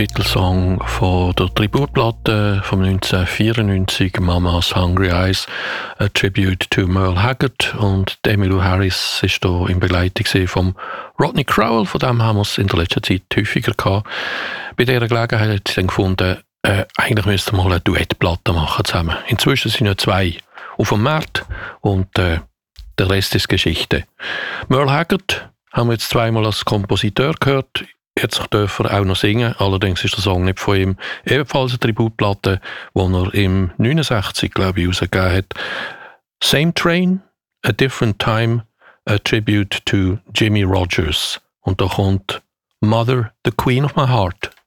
Titelsong von der Tributplatte von 1994, Mama's Hungry Eyes, a Tribute to Merle Haggard. Und Emmylou Harris war hier in Begleitung von Rodney Crowell, von dem haben wir es in der letzten Zeit häufiger gehabt. Bei dieser Gelegenheit hat sie dann gefunden, eigentlich müssten wir mal eine Duettplatte machen zusammen. Inzwischen sind ja 2 auf dem Markt und der Rest ist Geschichte. Merle Haggard haben wir jetzt zweimal als Kompositeur gehört. Jetzt dürfen er auch noch singen, allerdings ist der Song nicht von ihm. Ebenfalls eine Tributplatte, die er im 69, glaube ich, rausgegeben hat. Same Train, A Different Time, a Tribute to Jimmy Rogers. Und da kommt Mother, the Queen of My Heart.